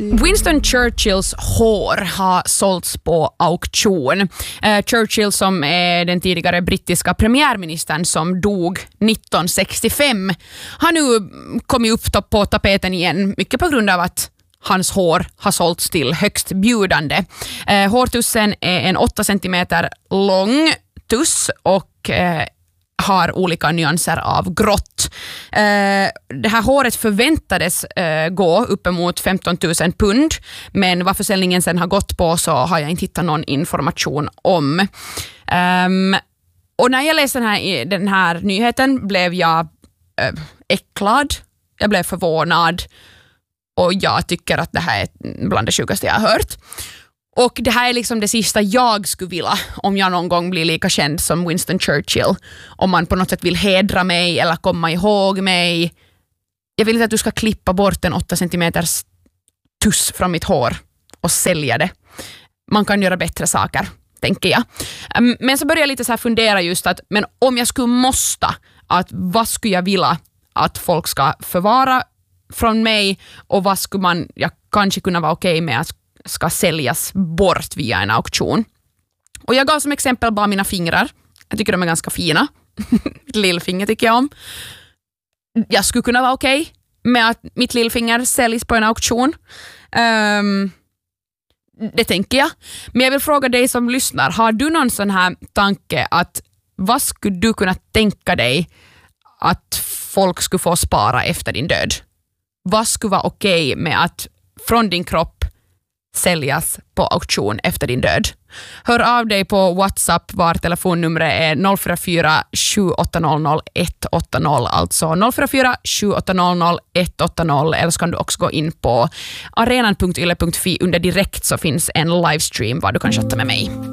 Winston Churchills hår har sålts på auktion. Churchill, som är den tidigare brittiska premiärministern som dog 1965, har nu kommit upp på tapeten igen, mycket på grund av att hans hår har sålts till högst bjudande. Hårtussen är en 8 centimeter lång tuss och har olika nyanser av grått. Det här håret förväntades gå uppemot 15 000 pund, men vad försäljningen sen har gått på så har jag inte hittat någon information om. Och när jag läste den här nyheten blev jag äcklad, jag blev förvånad och jag tycker att det här är bland det sjukaste jag har hört. Och det här är liksom det sista jag skulle vilja om jag någon gång blir lika känd som Winston Churchill. Om man på något sätt vill hedra mig eller komma ihåg mig. Jag vill inte att du ska klippa bort en 8 centimeters tuss från mitt hår och sälja det. Man kan göra bättre saker, tänker jag. Men så börjar jag lite så här fundera just att, men om jag skulle måste, att vad skulle jag vilja att folk ska förvara från mig och vad skulle jag kanske kunna vara okej med att ska säljas bort via en auktion. Och jag gav som exempel bara mina fingrar. Jag tycker de är ganska fina. Lillfinger tycker jag om. Jag skulle kunna vara okej med att mitt lillfinger säljs på en auktion. Det tänker jag. Men jag vill fråga dig som lyssnar. Har du någon sån här tanke att vad skulle du kunna tänka dig att folk skulle få spara efter din död? Vad skulle vara okej med att från din kropp säljas på auktion efter din död? Hör av dig på WhatsApp, var telefonnumret är 044 7800 180, alltså 044 7800 180, eller så kan du också gå in på arenan.yle.fi under direkt, så finns en livestream var du kan chatta med mig.